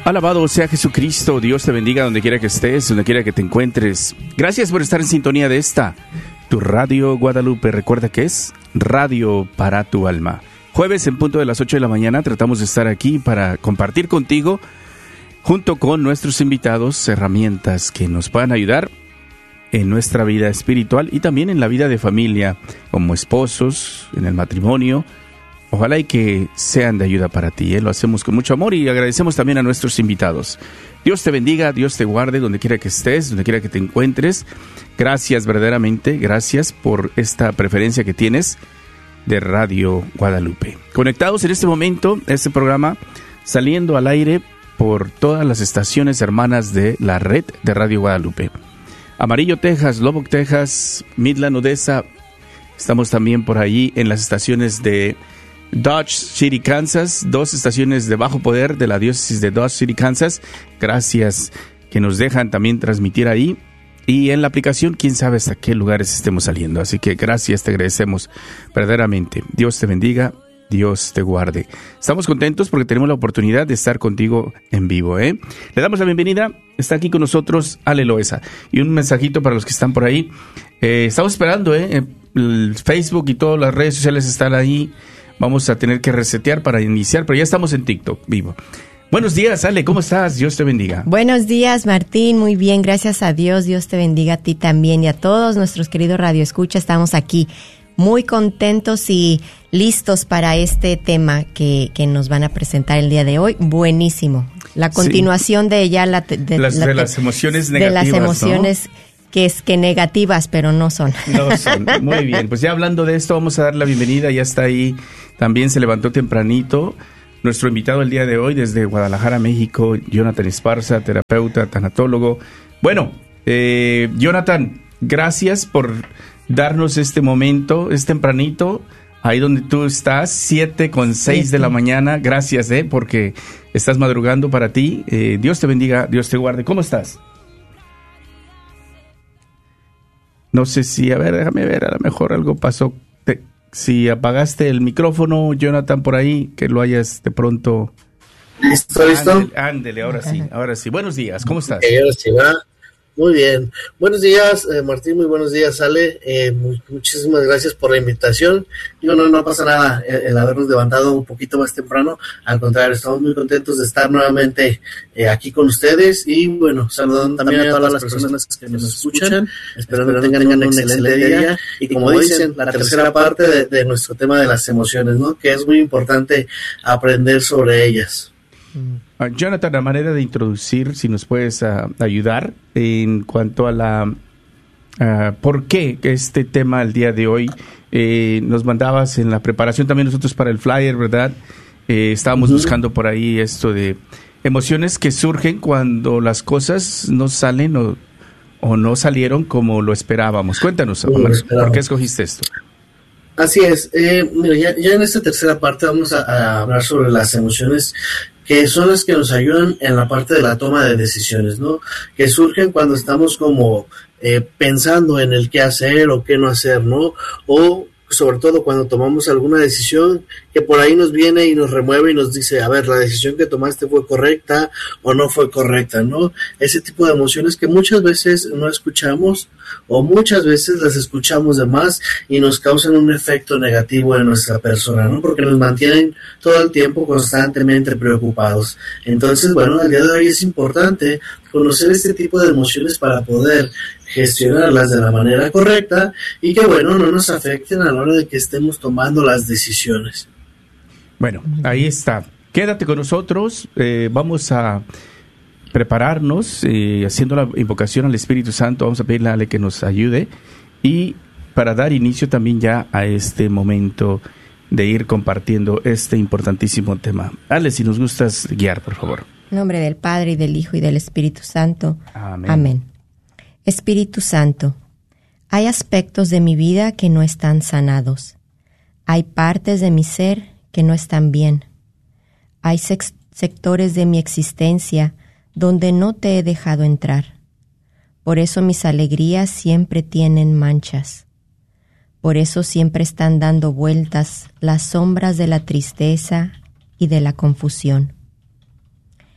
Alabado sea Jesucristo. Dios te bendiga donde quiera que estés, donde quiera que te encuentres. Gracias por estar en sintonía de esta, tu Radio Guadalupe. Recuerda que es radio para tu alma. Jueves en punto de las 8 de la mañana tratamos de estar aquí para compartir contigo, junto con nuestros invitados, herramientas que nos puedan ayudar en nuestra vida espiritual y también en la vida de familia, como esposos, en el matrimonio. Ojalá y que sean de ayuda para ti, ¿eh? Lo hacemos con mucho amor y agradecemos también a nuestros invitados. Dios te bendiga, Dios te guarde donde quiera que estés, donde quiera que te encuentres. Gracias verdaderamente, gracias por esta preferencia que tienes de Radio Guadalupe. Conectados en este momento, este programa saliendo al aire por todas las estaciones hermanas de la red de Radio Guadalupe. Amarillo, Texas, Lubbock, Texas, Midland, Odessa. Estamos también por allí en las estaciones de Dodge City, Kansas, 2 estaciones de bajo poder de la diócesis de Dodge City, Kansas. Gracias que nos dejan también transmitir ahí. Y en la aplicación, quién sabe hasta qué lugares estemos saliendo. Así que gracias, te agradecemos verdaderamente. Dios te bendiga, Dios te guarde. Estamos contentos porque tenemos la oportunidad de estar contigo en vivo, ¿eh? Le damos la bienvenida. Está aquí con nosotros Ale Loesa. Y un mensajito para los que están por ahí. Estamos esperando, el Facebook y todas las redes sociales están ahí. Vamos a tener que resetear para iniciar, pero ya estamos en TikTok vivo. Buenos días, Ale, ¿cómo estás? Dios te bendiga. Buenos días, Martín, muy bien, gracias a Dios. Dios te bendiga a ti también y a todos nuestros queridos radioescuchas. Estamos aquí muy contentos y listos para este tema que nos van a presentar el día de hoy. Buenísimo. La continuación de ya las emociones negativas, de las emociones, ¿no? Que negativas, pero no son. No son. Muy bien. Pues ya hablando de esto, vamos a dar la bienvenida. Ya está ahí. También se levantó tempranito. Nuestro invitado el día de hoy desde Guadalajara, México, Jonathan Esparza, terapeuta, tanatólogo. Bueno, Jonathan, gracias por darnos este momento. Es tempranito, ahí donde tú estás, 7:06 de la mañana. Gracias, porque estás madrugando para ti. Dios te bendiga, Dios te guarde. ¿Cómo estás? No sé si, déjame ver, a lo mejor algo pasó. Si apagaste el micrófono, Jonathan, por ahí, que lo hayas de pronto... ¿Listo? Ándele, ahora sí. Buenos días, ¿cómo estás? Ahora sí va. Muy bien. Buenos días, Martín, muy buenos días, Ale. Muchísimas gracias por la invitación. No pasa nada el habernos levantado un poquito más temprano. Al contrario, estamos muy contentos de estar nuevamente aquí con ustedes. Y bueno, saludando también a todas las personas que nos escuchan. Esperando que tengan un excelente día. Y como dicen, la tercera parte de nuestro tema de las emociones, ¿no? Que es muy importante aprender sobre ellas. Jonathan, la manera de introducir, si nos puedes ayudar en cuanto a la por qué este tema el día de hoy. Nos mandabas en la preparación también nosotros para el flyer, ¿verdad? Estábamos buscando por ahí esto de emociones que surgen cuando las cosas no salen o no salieron como lo esperábamos. Cuéntanos, ¿por qué escogiste esto? Así es. Mira, ya en esta tercera parte vamos a hablar sobre las emociones que son las que nos ayudan en la parte de la toma de decisiones, ¿no? Que surgen cuando estamos como pensando en el qué hacer o qué no hacer, ¿no? O sobre todo cuando tomamos alguna decisión que por ahí nos viene y nos remueve y nos dice, a ver, la decisión que tomaste fue correcta o no fue correcta, ¿no? Ese tipo de emociones que muchas veces no escuchamos o muchas veces las escuchamos de más y nos causan un efecto negativo en nuestra persona, ¿no? Porque nos mantienen todo el tiempo constantemente preocupados. Entonces, bueno, el día de hoy es importante conocer este tipo de emociones para poder gestionarlas de la manera correcta y que, bueno, no nos afecten a la hora de que estemos tomando las decisiones. Bueno, ahí está. Quédate con nosotros. Vamos a prepararnos haciendo la invocación al Espíritu Santo. Vamos a pedirle a Ale que nos ayude y para dar inicio también ya a este momento de ir compartiendo este importantísimo tema. Ale, si nos gustas guiar, por favor. En nombre del Padre, y del Hijo, y del Espíritu Santo. Amén. Amén. Espíritu Santo, hay aspectos de mi vida que no están sanados. Hay partes de mi ser que no están bien. Hay sectores de mi existencia donde no te he dejado entrar. Por eso mis alegrías siempre tienen manchas. Por eso siempre están dando vueltas las sombras de la tristeza y de la confusión.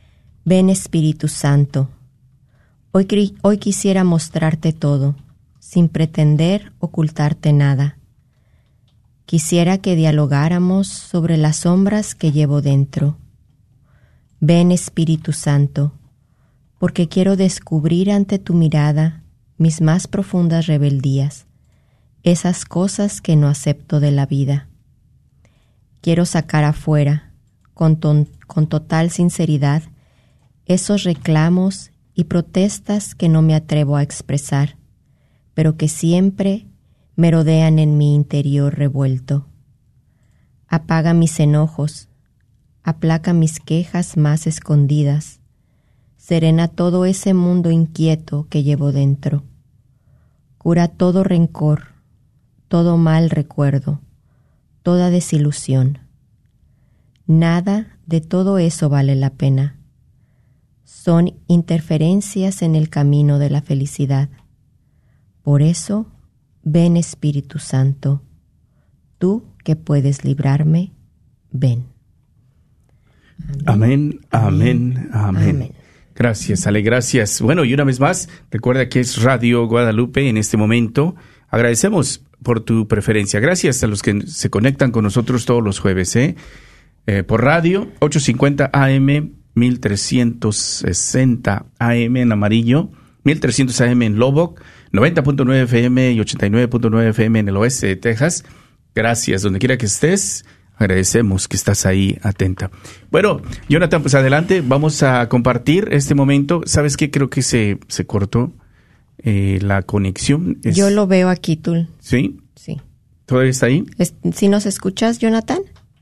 Ven Espíritu Santo. Hoy quisiera mostrarte todo, sin pretender ocultarte nada. Quisiera que dialogáramos sobre las sombras que llevo dentro. Ven Espíritu Santo, porque quiero descubrir ante tu mirada mis más profundas rebeldías, esas cosas que no acepto de la vida. Quiero sacar afuera, con total sinceridad, esos reclamos y protestas que no me atrevo a expresar, pero que siempre merodean en mi interior revuelto. Apaga mis enojos, aplaca mis quejas más escondidas, serena todo ese mundo inquieto que llevo dentro. Cura todo rencor, todo mal recuerdo, toda desilusión. Nada de todo eso vale la pena. Son interferencias en el camino de la felicidad. Por eso, ven Espíritu Santo, tú que puedes librarme, ven. Amén, amén, amén. Amén. Gracias, Ale, gracias. Bueno, y una vez más, recuerda que es Radio Guadalupe en este momento. Agradecemos por tu preferencia. Gracias a los que se conectan con nosotros todos los jueves, por radio, 850 AM, 1360 AM en amarillo, 1300 AM en Lubbock, 90.9 FM y 89.9 FM en el oeste de Texas. Gracias, donde quiera que estés. Agradecemos que estás ahí atenta. Bueno, Jonathan, pues adelante, vamos a compartir este momento. ¿Sabes qué? Creo que se cortó la conexión. Yo lo veo aquí, tú. ¿Sí? Sí. ¿Todavía está ahí? ¿Sí nos escuchas, Jonathan?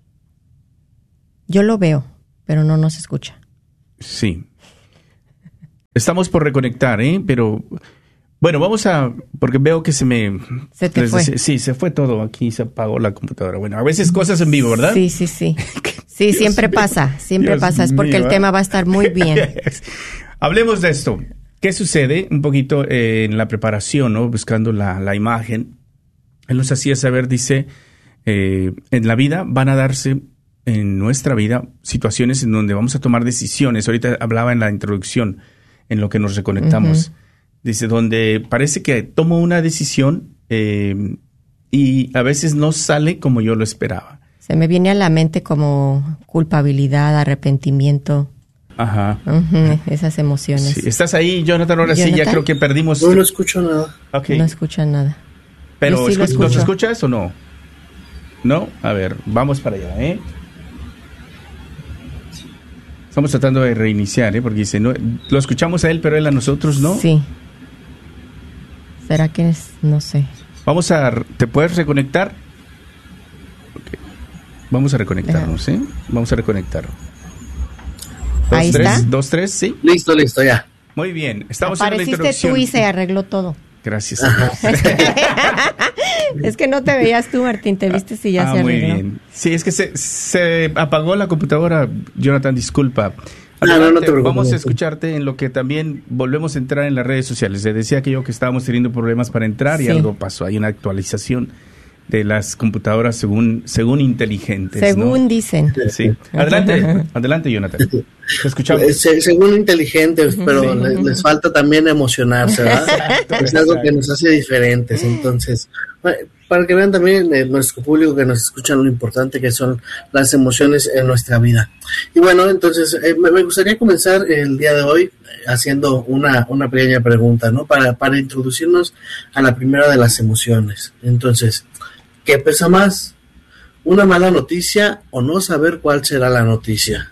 Yo lo veo, pero no nos escucha. Sí. Estamos por reconectar, pero... Bueno, vamos a... Porque veo que Se te fue. Sí, se fue todo. Aquí se apagó la computadora. Bueno, a veces cosas en vivo, ¿verdad? Sí. Sí, siempre pasa. Siempre pasa. Es porque el tema va a estar muy bien. Hablemos de esto. ¿Qué sucede? Un poquito en la preparación, ¿no? Buscando la imagen. Él nos hacía saber, dice, en la vida van a darse, en nuestra vida, situaciones en donde vamos a tomar decisiones. Ahorita hablaba en la introducción, en lo que nos reconectamos. Uh-huh. Dice, donde parece que tomo una decisión y a veces no sale como yo lo esperaba. Se me viene a la mente como culpabilidad, arrepentimiento. Ajá. Uh-huh, esas emociones. Sí. ¿Estás ahí, Jonathan? Ahora sí, ya creo que perdimos... No escucho nada. Okay. No escucho nada. Pero, sí ¿nos escuchas o no? ¿No? A ver, vamos para allá, Estamos tratando de reiniciar, porque dice, no, lo escuchamos a él, pero él a nosotros, ¿no? Sí. ¿Será que es? No sé. ¿Te puedes reconectar? Okay. Vamos a reconectarnos, Vamos a reconectar. Ahí está. 2, 3, ¿sí? Listo, ya. Muy bien. Estamos en la introducción. Apareciste tú y se arregló todo. Gracias. Es que no te veías tú, Martín, te viste si ya se arregló. Muy bien. Sí, es que se apagó la computadora, Jonathan, disculpa. No te preocupes. Vamos a escucharte en lo que también volvemos a entrar en las redes sociales. Le decía que estábamos teniendo problemas para entrar y algo pasó. Hay una actualización de las computadoras según inteligentes. Según ¿no? Dicen. Sí. Adelante, Jonathan. Te escuchamos. Según inteligentes, pero les falta también emocionarse, ¿verdad? Es algo que nos hace diferentes. Entonces, para que vean también nuestro público que nos escuchan lo importante que son las emociones en nuestra vida. Y bueno, entonces me gustaría comenzar el día de hoy haciendo una pequeña pregunta, ¿no? Para introducirnos a la primera de las emociones. Entonces, ¿qué pesa más? ¿Una mala noticia o no saber cuál será la noticia?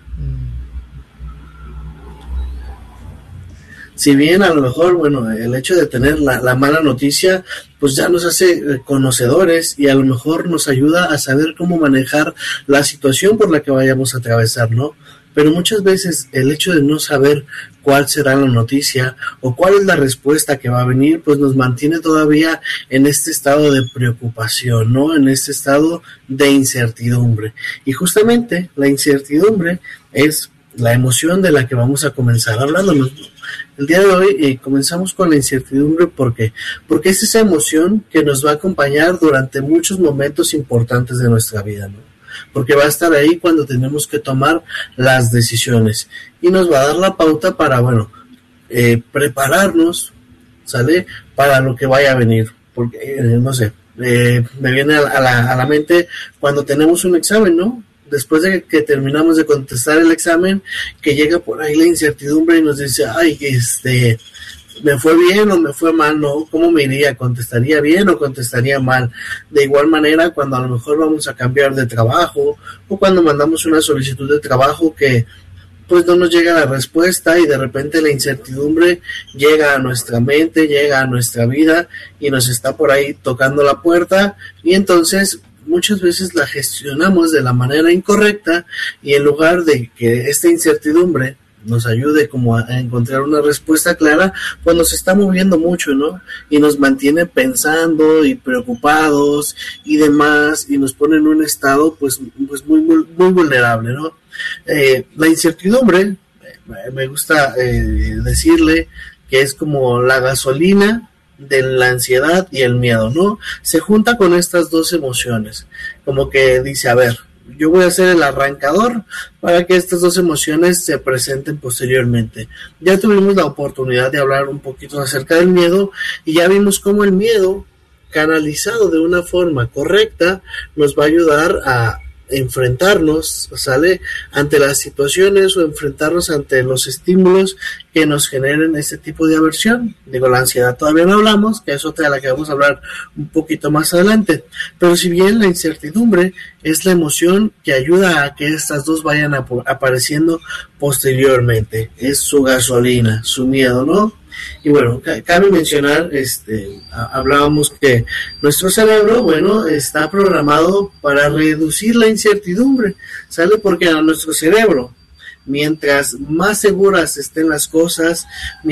Si bien a lo mejor, el hecho de tener la mala noticia, pues ya nos hace conocedores y a lo mejor nos ayuda a saber cómo manejar la situación por la que vayamos a atravesar, ¿no? Pero muchas veces el hecho de no saber cuál será la noticia o cuál es la respuesta que va a venir, pues nos mantiene todavía en este estado de preocupación, ¿no? En este estado de incertidumbre. Y justamente la incertidumbre es la emoción de la que vamos a comenzar hablándonos. El día de hoy comenzamos con la incertidumbre porque es esa emoción que nos va a acompañar durante muchos momentos importantes de nuestra vida, ¿no? porque va a estar ahí cuando tenemos que tomar las decisiones y nos va a dar la pauta para, bueno, prepararnos, ¿sale? Para lo que vaya a venir, porque, no sé, me viene a la mente cuando tenemos un examen, ¿no? Después de que terminamos de contestar el examen, que llega por ahí la incertidumbre y nos dice, ay, ¿me fue bien o me fue mal? ¿No? ¿Cómo me iría? ¿Contestaría bien o contestaría mal? De igual manera, cuando a lo mejor vamos a cambiar de trabajo o cuando mandamos una solicitud de trabajo que pues no nos llega la respuesta y de repente la incertidumbre llega a nuestra mente, llega a nuestra vida y nos está por ahí tocando la puerta y entonces muchas veces la gestionamos de la manera incorrecta y en lugar de que esta incertidumbre nos ayude como a encontrar una respuesta clara, pues nos está moviendo mucho, ¿no? Y nos mantiene pensando y preocupados y demás y nos pone en un estado pues muy vulnerable, ¿no? La incertidumbre, me gusta decirle que es como la gasolina de la ansiedad y el miedo, ¿no? Se junta con estas dos emociones, como que dice, a ver, yo voy a ser el arrancador para que estas dos emociones se presenten posteriormente. Ya tuvimos la oportunidad de hablar un poquito acerca del miedo y ya vimos cómo el miedo, canalizado de una forma correcta, nos va a ayudar a enfrentarnos, ¿sale? Ante las situaciones o enfrentarnos ante los estímulos que nos generen este tipo de aversión. Digo, la ansiedad todavía no hablamos, que es otra de la que vamos a hablar un poquito más adelante, pero si bien la incertidumbre es la emoción que ayuda a que estas dos vayan apareciendo posteriormente, es su gasolina, su miedo, ¿no? Y bueno, cabe mencionar, hablábamos que nuestro cerebro, bueno, está programado para reducir la incertidumbre, ¿sale? Porque a nuestro cerebro, mientras más seguras estén las cosas,